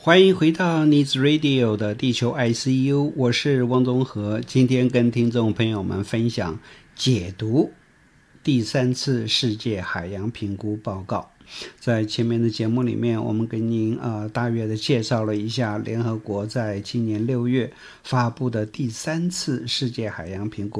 欢迎回到 Needs Radio 的地球 ICU， 我是汪宗和，今天跟听众朋友们分享解读第3次世界海洋评估报告。在前面的节目里面，我们跟您大约的介绍了一下联合国在今年6月发布的第3次世界海洋评估